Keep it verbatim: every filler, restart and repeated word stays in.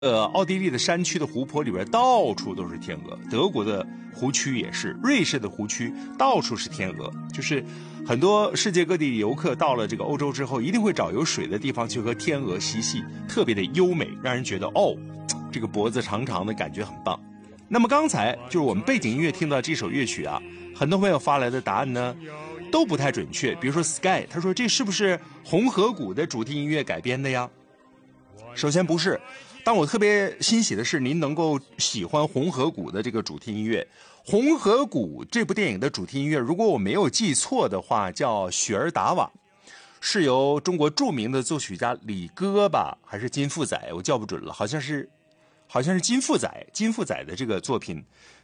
呃，奥地利的山区的湖泊里边到处都是天鹅，德国的湖区也是，瑞士的湖区到处是天鹅，就是很多世界各地游客到了这个欧洲之后，一定会找有水的地方去和天鹅嬉戏，特别的优美，让人觉得哦，这个脖子长长的感觉很棒。那么刚才就是我们背景音乐听到这首乐曲啊，很多朋友发来的答案呢都不太准确，比如说 Sky 他说这是不是红河谷的主题音乐改编的呀？首先不是，但我特别欣喜的是您能够喜欢红河谷的这个主题音乐。红河谷这部电影的主题音乐，如果我没有记错的话，叫雪儿达瓦，是由中国著名的作曲家李歌吧，还是金富载，我叫不准了，好像是好像是金富载金富载的这个作品